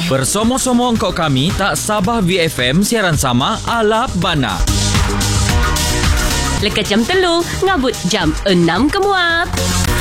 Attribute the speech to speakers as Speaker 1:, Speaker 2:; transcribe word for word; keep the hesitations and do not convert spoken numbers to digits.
Speaker 1: Bersama-sama engkau kami tak Sabah V F M siaran sama ala bana.
Speaker 2: Lekat jam telu, ngabut jam enam kemuat.